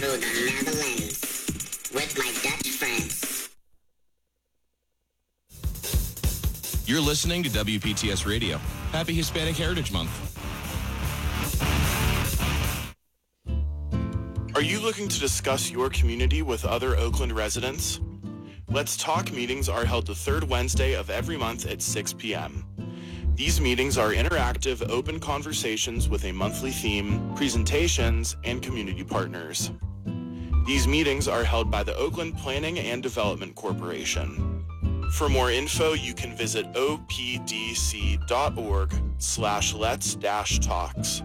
through the Netherlands with my Dutch friends. You're listening to WPTS Radio. Happy Hispanic Heritage Month. Are you looking to discuss your community with other Oakland residents? Let's Talk meetings are held the third Wednesday of every month at 6 p.m. These meetings are interactive, open conversations with a monthly theme, presentations, and community partners. These meetings are held by the Oakland Planning and Development Corporation. For more info, you can visit opdc.org/lets-talks.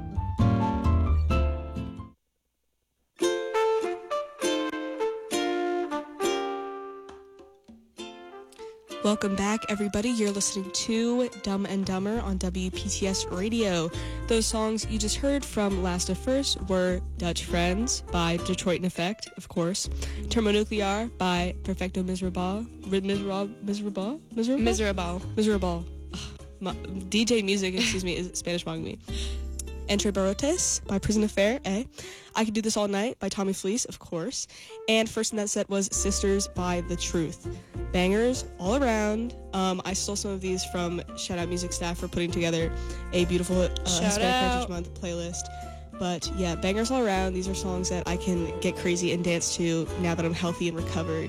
Welcome back, everybody. You're listening to Dumb and Dumber on WPTS Radio. Those songs you just heard from Last of First were Dutch Friends by Detroit in Effect, of course. Thermonuclear by Perfecto Miserable. DJ music, excuse me, is Spanish mong me. Entre Barotes by Prison Affair, I Could Do This All Night by Tommy Fleece, of course. And first in that set was Sisters by The Truth. Bangers all around. I stole some of these from Shout Out Music staff for putting together a beautiful Hispanic Heritage Month playlist. But yeah, bangers all around. These are songs that I can get crazy and dance to now that I'm healthy and recovered.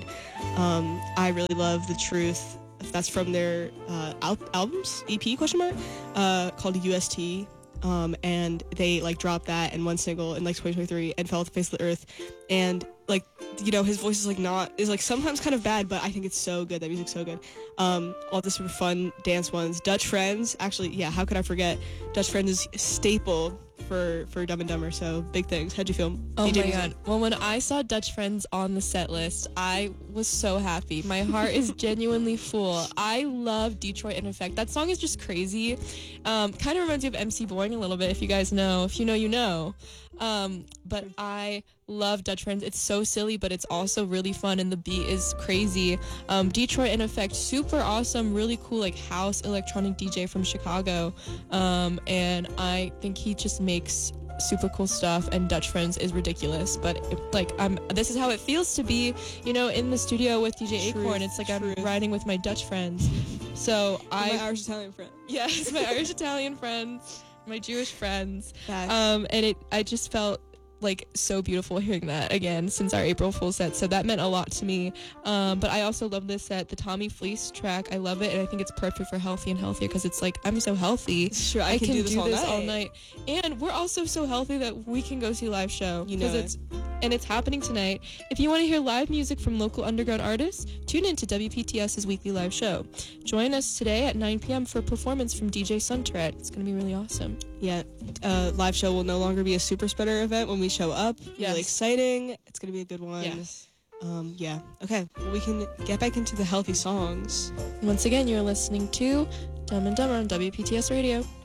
I really love The Truth. That's from their albums, EP, called UST. And they dropped that in one single in 2023 and fell off the face of the earth. And his voice is sometimes kind of bad, but I think it's so good. That music's so good. All the super fun dance ones. Dutch Friends, actually, yeah, how could I forget? Dutch Friends is a staple for Dumb and Dumber, so big things. How'd you feel? Oh my god. Well, when I saw Dutch Friends on the set list, I was so happy. My heart is genuinely full. I love Detroit in Effect. That song is just crazy. Kind of reminds me of MC Boing a little bit, if you guys know. If you know, you know. But I love Dutch Friends. It's so silly, but it's also really fun, and the beat is crazy. Detroit in Effect, super awesome, really cool, house electronic DJ from Chicago. And I think he just makes super cool stuff, and Dutch Friends is ridiculous. But this is how it feels to be, in the studio with DJ Acorn. It's like I'm riding with my Dutch friends. So my Irish Italian friend. Yes, my Irish Italian friends, my Jewish friends. I just felt so beautiful hearing that again since our April Fool's set, so that meant a lot to me. But I also love this set, the Tommy Fleece track. I love it, and I think it's perfect for Healthy and Healthier because it's I'm so healthy. Sure, I can do this all night. And we're also so healthy that we can go see a live show. It's happening tonight. If you want to hear live music from local underground artists, tune in to WPTS's weekly live show. Join us today at 9 p.m. for a performance from DJ Suntoret. It's going to be really awesome. Yeah, live show will no longer be a super spreader event when we show up. Yes. Really exciting. It's going to be a good one. Yes. Yeah. Okay, well, we can get back into the healthy songs. Once again, you're listening to Dumb and Dumber on WPTS Radio.